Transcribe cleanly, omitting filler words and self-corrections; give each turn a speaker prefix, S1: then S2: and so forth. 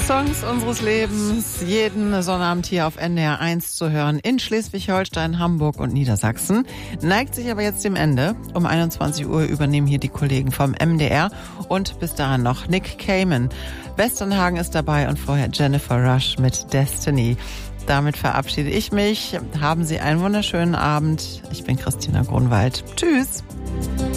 S1: Songs unseres Lebens, jeden Sonnabend hier auf NDR 1 zu hören in Schleswig-Holstein, Hamburg und Niedersachsen. Neigt sich aber jetzt dem Ende. Um 21 Uhr übernehmen hier die Kollegen vom MDR und bis dahin noch Nick Cayman. Westernhagen ist dabei und vorher Jennifer Rush mit Destiny. Damit verabschiede ich mich. Haben Sie einen wunderschönen Abend. Ich bin Christina Grunwald. Tschüss.